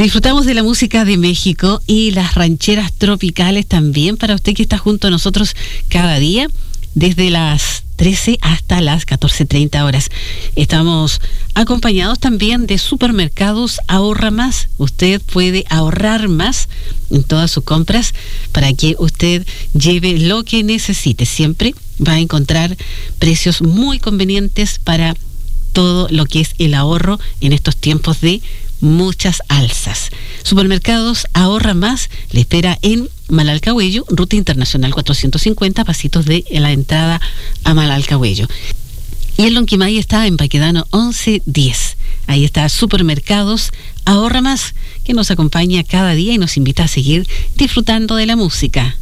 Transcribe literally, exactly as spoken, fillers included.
Disfrutamos de la música de México y las rancheras tropicales también para usted que está junto a nosotros cada día, desde las trece hasta las catorce treinta horas. Estamos acompañados también de Supermercados Ahorra Más. Usted puede ahorrar más en todas sus compras para que usted lleve lo que necesite. Siempre va a encontrar precios muy convenientes para todo lo que es el ahorro en estos tiempos de muchas alzas. Supermercados Ahorra Más le espera en Malalcahuello, Ruta Internacional cuatrocientos cincuenta, pasitos de la entrada a Malalcahuello. Y en Lonquimay está en Baquedano once diez. Ahí está Supermercados Ahorra Más, que nos acompaña cada día y nos invita a seguir disfrutando de la música.